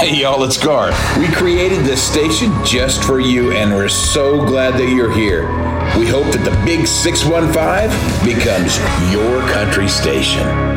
Hey y'all, it's Gar. We created this station just for you, and we're so glad that you're here. We hope that the Big 615 becomes your country station.